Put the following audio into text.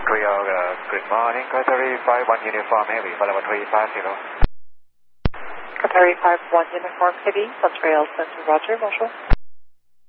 Montreal, good morning, Qatari 51 Uniform Heavy, follow 350. Qatari 51 Uniform Heavy, Montreal Center, Roger, bonjour.